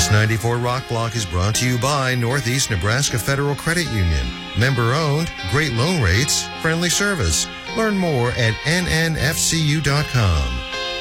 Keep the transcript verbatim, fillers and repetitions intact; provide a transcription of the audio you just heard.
This ninety-four Rock Block is brought to you by Northeast Nebraska Federal Credit Union. Member owned, great loan rates, friendly service. Learn more at N N F C U dot com.